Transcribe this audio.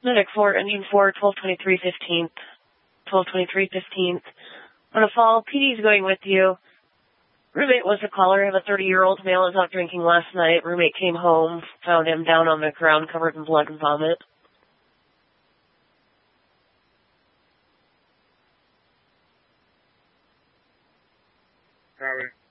Medic 4, engine 4, 1223 15th. 1223 15th. On a fall, PD's going with you. Roommate was a caller. I have a 30-year-old male was out drinking last night. Roommate came home, found him down on the ground covered in blood and vomit. Copy.